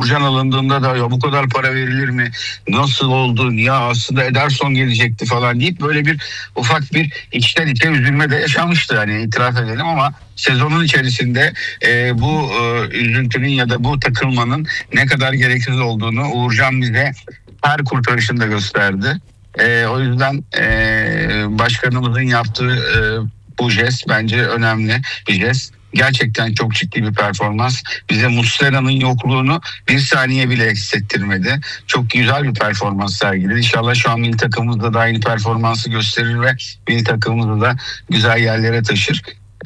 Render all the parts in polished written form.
Uğurcan alındığında da ya bu kadar para verilir mi? Nasıl oldu? Ya aslında Ederson gelecekti falan deyip böyle bir ufak bir içten içe üzülme de yaşamıştı. Hani itiraf edelim ama sezonun içerisinde bu üzüntünün ya da bu takılmanın ne kadar gereksiz olduğunu Uğurcan bize her kurtarışında gösterdi. O yüzden başkanımızın yaptığı bu jest bence önemli bir jest. Gerçekten çok ciddi bir performans. Bize Muslera'nın yokluğunu bir saniye bile hissettirmedi. Çok güzel bir performans sergiledi. İnşallah şu an milli takımımızda da aynı performansı gösterir ve milli takımımızı da güzel yerlere taşır.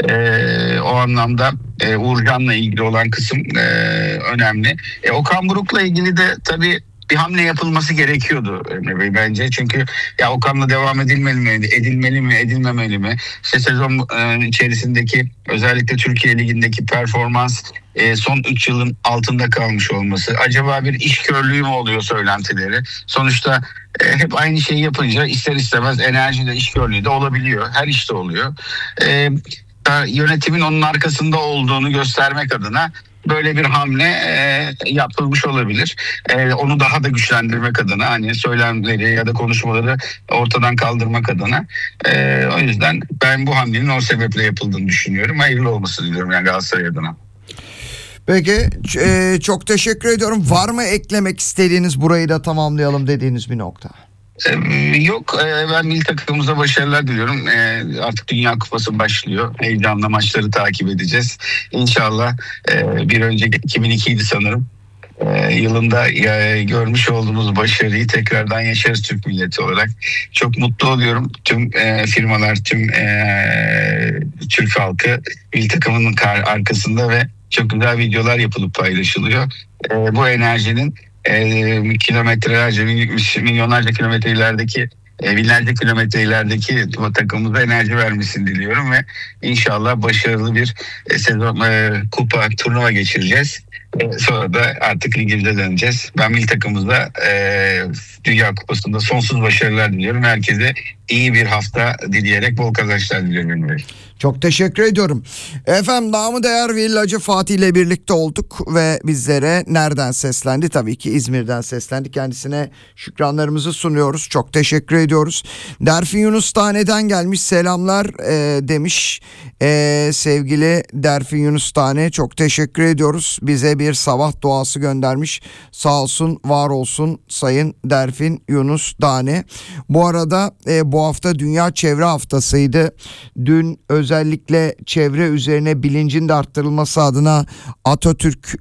O anlamda Uğurcan'la ilgili olan kısım önemli. Okan Buruk'la ilgili de tabii bir hamle yapılması gerekiyordu Emre Bey bence. Çünkü ya Okan'la devam edilmeli mi, edilmemeli mi? İşte sezon içerisindeki özellikle Türkiye Ligi'ndeki performans son 3 yılın altında kalmış olması. Acaba bir işkörlüğü mü oluyor söylentileri? Sonuçta hep aynı şeyi yapınca ister istemez enerji de işkörlüğü de olabiliyor. Her işte oluyor. Yönetimin onun arkasında olduğunu göstermek adına böyle bir hamle yapılmış olabilir. Onu daha da güçlendirmek adına, hani söylemleri ya da konuşmaları ortadan kaldırmak adına. O yüzden ben bu hamlenin o sebeple yapıldığını düşünüyorum. Hayırlı olmasını diliyorum yani Galatasaray adına. Peki çok teşekkür ediyorum. Var mı eklemek istediğiniz, burayı da tamamlayalım dediğiniz bir nokta? Yok, ben milli takımımıza başarılar diliyorum. Artık Dünya Kupası başlıyor. Heyecanla maçları takip edeceğiz. İnşallah bir önceki 2002'ydi sanırım. Yılında görmüş olduğumuz başarıyı tekrardan yaşarız Türk milleti olarak. Çok mutlu oluyorum. Tüm firmalar, tüm Türk halkı milli takımının arkasında ve çok güzel videolar yapılıp paylaşılıyor. Bu enerjinin kilometrelerce, milyonlarca kilometre ilerideki, binlerce kilometre ilerideki takımımıza enerji vermesini diliyorum ve inşallah başarılı bir sezon, kupa, turnuva geçireceğiz. Sonra da artık ligimize döneceğiz. Ben milli takımımızda Dünya Kupası'nda sonsuz başarılar diliyorum. Herkese iyi bir hafta dileyerek bol kazançlar diliyorum. Çok teşekkür ediyorum. Efendim, namı değer Villacı Fatih ile birlikte olduk ve bizlere nereden seslendi? Tabii ki İzmir'den seslendi. Kendisine şükranlarımızı sunuyoruz. Çok teşekkür ediyoruz. Derfin Yunus Tane'den gelmiş selamlar demiş. Sevgili Derfin Yunus Tane, çok teşekkür ediyoruz. Bize bir sabah duası göndermiş. Sağ olsun, var olsun Sayın Derfin Yunus Tane. Bu arada bu hafta Dünya Çevre Haftası'ydı. Dün özellikle çevre üzerine bilincin de arttırılması adına Atatürk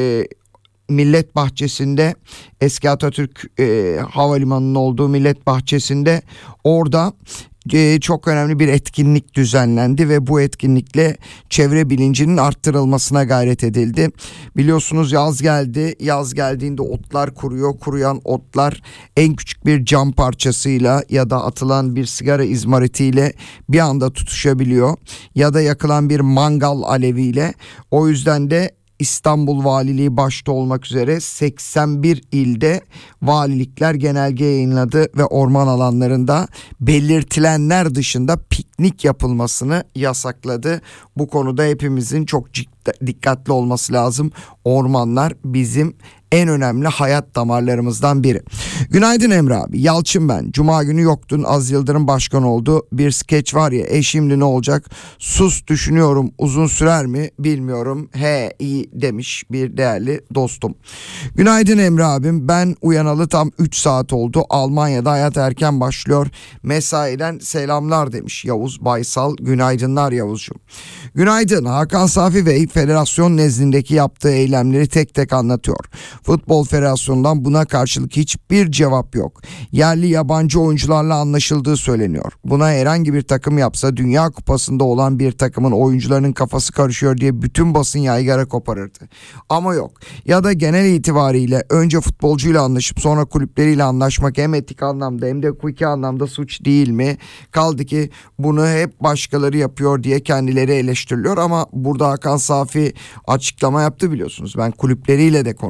Millet Bahçesi'nde, eski Atatürk Havalimanı'nın olduğu Millet Bahçesi'nde, orada çok önemli bir etkinlik düzenlendi ve bu etkinlikle çevre bilincinin arttırılmasına gayret edildi. Biliyorsunuz yaz geldi. Yaz geldiğinde otlar kuruyor. Kuruyan otlar en küçük bir cam parçasıyla ya da atılan bir sigara izmaritiyle bir anda tutuşabiliyor. Ya da yakılan bir mangal aleviyle. O yüzden de İstanbul Valiliği başta olmak üzere 81 ilde valilikler genelge yayınladı ve orman alanlarında belirtilenler dışında piknik yapılmasını yasakladı. Bu konuda hepimizin çok dikkatli olması lazım. Ormanlar bizim en önemli hayat damarlarımızdan biri. Günaydın Emre abi. Yalçın ben. Cuma günü yoktun. Az Yıldırım başkan oldu. Bir skeç var ya, şimdi ne olacak? Sus düşünüyorum. Uzun sürer mi? Bilmiyorum. He iyi demiş bir değerli dostum. Günaydın Emre abim. Ben uyanalı tam 3 saat oldu. Almanya'da hayat erken başlıyor. Mesaiden selamlar demiş Yavuz Baysal. Günaydınlar Yavuzcuğum. Günaydın. Hakan Safi Bey federasyon nezdindeki yaptığı eylemleri tek tek anlatıyor. Futbol Federasyonu'ndan buna karşılık hiçbir cevap yok. Yerli yabancı oyuncularla anlaşıldığı söyleniyor. Buna herhangi bir takım yapsa Dünya Kupası'nda olan bir takımın oyuncularının kafası karışıyor diye bütün basın yaygara koparırdı. Ama yok. Ya da genel itibariyle önce futbolcuyla anlaşıp sonra kulüpleriyle anlaşmak hem etik anlamda hem de hukuki anlamda suç değil mi? Kaldı ki bunu hep başkaları yapıyor diye kendileri eleştiriliyor ama burada Hakan Safi açıklama yaptı biliyorsunuz. Ben kulüpleriyle de konuşuyorum.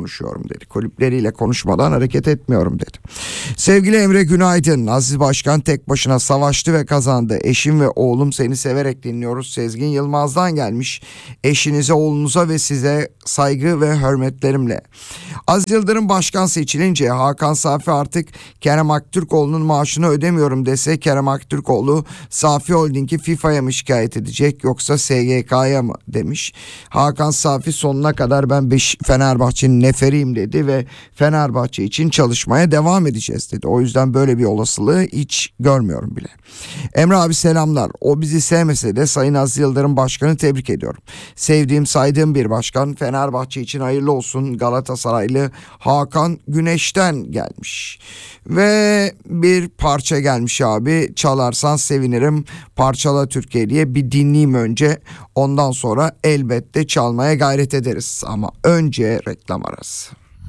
dedi. Kulüpleriyle konuşmadan hareket etmiyorum dedi. Sevgili Emre günaydın. Aziz Başkan tek başına savaştı ve kazandı. Eşim ve oğlum seni severek dinliyoruz. Sezgin Yılmaz'dan gelmiş. Eşinize, oğlunuza ve size saygı ve hürmetlerimle. Aziz Yıldırım başkan seçilince Hakan Safi artık Kerem Aktürkoğlu'nun maaşını ödemiyorum dese Kerem Aktürkoğlu Safi Holding'i FIFA'ya mı şikayet edecek yoksa SGK'ya mı demiş. Hakan Safi sonuna kadar ben Fenerbahçe'nin neferiyim dedi ve Fenerbahçe için çalışmaya devam edeceğiz dedi. O yüzden böyle bir olasılığı hiç görmüyorum bile. Emre abi selamlar. O bizi sevmese de Sayın Aziz Yıldırım Başkan'ı tebrik ediyorum. Sevdiğim, saydığım bir başkan. Fenerbahçe için hayırlı olsun. Galatasaraylı Hakan Güneş'ten gelmiş. Ve bir parça gelmiş abi. Çalarsan sevinirim. Parçala Türkiye diye bir dinleyeyim önce. Ondan sonra elbette çalmaya gayret ederiz. Ama önce reklam arası.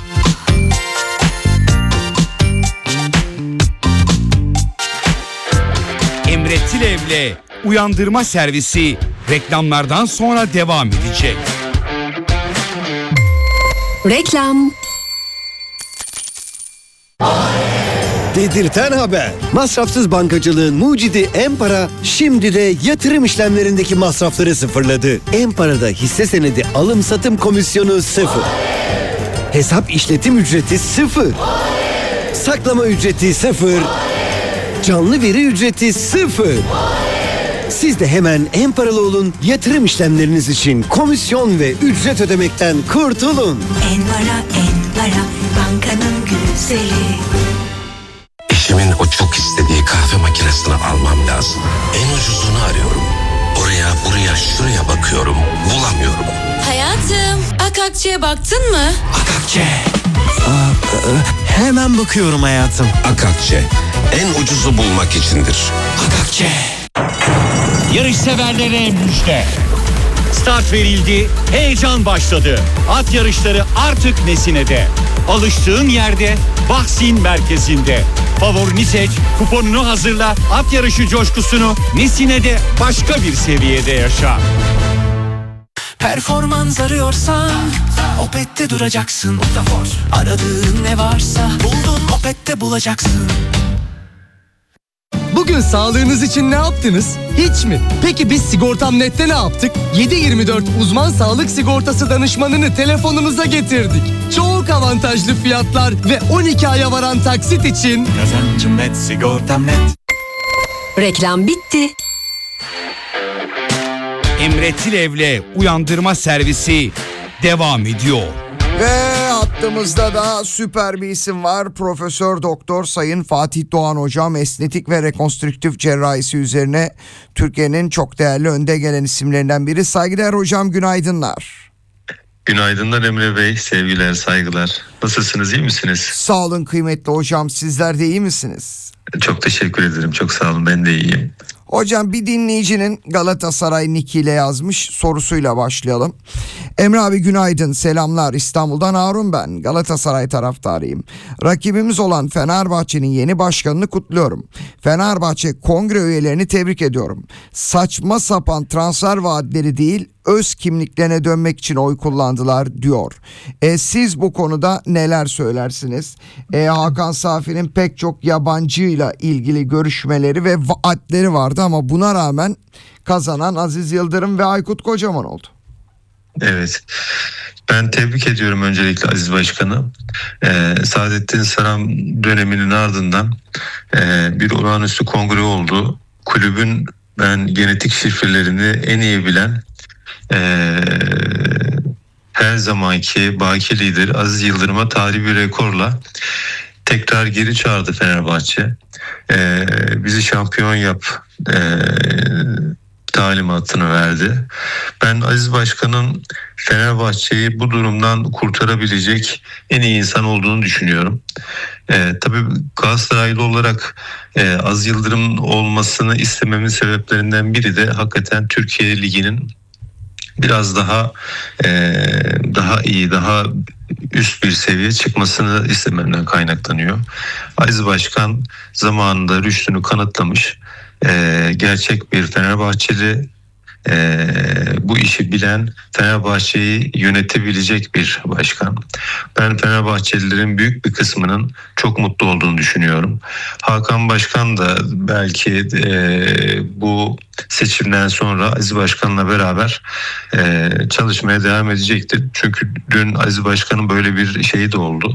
Emre Tilev'le Uyandırma Servisi reklamlardan sonra devam edecek. Reklam. Dedirten haber. Masrafsız bankacılığın mucidi Empara şimdi de yatırım işlemlerindeki masrafları sıfırladı. Empara'da hisse senedi alım satım komisyonu 0. Hesap işletim ücreti 0. Saklama ücreti 0. Canlı veri ücreti 0. Siz de hemen Emparalı olun, yatırım işlemleriniz için komisyon ve ücret ödemekten kurtulun. Enpara, bankanın güzeli. Eşimin o çok istediği kahve makinesini almam lazım. En ucuzunu arıyorum. Oraya, buraya, şuraya bakıyorum. Bulamıyorum. Hayatım, Akakçe'ye baktın mı? Akakçe. Hemen bakıyorum hayatım. Akakçe. En ucuzu bulmak içindir. Akakçe. Yarış severlere müjde. Start verildi, heyecan başladı. At yarışları artık Nesine'de. Alıştığın yerde, Vaksin merkezinde. Favorini seç, kuponunu hazırla, at yarışı coşkusunu Nesine'de başka bir seviyede yaşa. Performans arıyorsan Opet'te duracaksın. Aradığın ne varsa buldun, Opet'te bulacaksın. Bugün sağlığınız için ne yaptınız? Hiç mi? Peki biz Sigortam.net'te ne yaptık? 7/24 uzman sağlık sigortası danışmanını telefonunuza getirdik. Çok avantajlı fiyatlar ve 12 aya varan taksit için Kazancım net, sigortam net. Reklam bitti. Emre Tilev'le Uyandırma Servisi devam ediyor. Ve hattımızda da süper bir isim var. Profesör Doktor Sayın Fatih Doğan Hocam, estetik ve rekonstrüktif cerrahisi üzerine Türkiye'nin çok değerli önde gelen isimlerinden biri. Saygıdeğer hocam, günaydınlar. Günaydınlar Emre Bey, sevgiler, saygılar. Nasılsınız, iyi misiniz? Sağ olun kıymetli hocam, sizler de iyi misiniz? Çok teşekkür ederim, çok sağ olun, ben de iyiyim. Hocam, bir dinleyicinin Galatasaray nickiyle yazmış sorusuyla başlayalım. Emre abi günaydın, selamlar, İstanbul'dan Harun ben, Galatasaray taraftarıyım. Rakibimiz olan Fenerbahçe'nin yeni başkanını kutluyorum. Fenerbahçe kongre üyelerini tebrik ediyorum. Saçma sapan transfer vaatleri değil, öz kimliklerine dönmek için oy kullandılar diyor. Siz bu konuda neler söylersiniz? Hakan Safi'nin pek çok yabancıyla ilgili görüşmeleri ve vaatleri vardı ama buna rağmen kazanan Aziz Yıldırım ve Aykut Kocaman oldu. Evet, ben tebrik ediyorum öncelikle Aziz Başkan'ı. Saadettin Saran döneminin ardından bir olağanüstü kongre oldu. Kulübün ben genetik şifrelerini en iyi bilen her zamanki baki lider Aziz Yıldırım'a tarihi bir rekorla tekrar geri çağırdı Fenerbahçe. Bizi şampiyon yap talimatını verdi. Ben Aziz Başkan'ın Fenerbahçe'yi bu durumdan kurtarabilecek en iyi insan olduğunu düşünüyorum. Tabii Galatasaraylı olarak Aziz Yıldırım olmasını istememin sebeplerinden biri de hakikaten Türkiye Ligi'nin biraz daha iyi, daha üst bir seviye çıkmasını istememden kaynaklanıyor. Aziz Başkan zamanında rüştünü kanıtlamış, gerçek bir Fenerbahçeli, bu işi bilen, Fenerbahçe'yi yönetebilecek bir başkan. Ben Fenerbahçelilerin büyük bir kısmının çok mutlu olduğunu düşünüyorum. Hakan Başkan da belki bu seçimden sonra Aziz Başkan'la beraber çalışmaya devam edecektir. Çünkü dün Aziz Başkan'ın böyle bir şeyi de oldu.